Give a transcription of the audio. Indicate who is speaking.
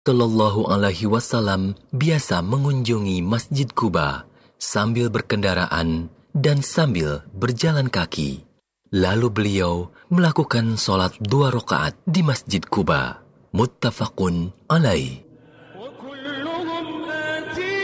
Speaker 1: Sallallahu Alaihi Wasallam biasa mengunjungi Masjid Quba sambil berkendaraan dan sambil berjalan kaki. Lalu beliau melakukan sholat 2 rakaat di Masjid Quba. Muttafaqun alaih.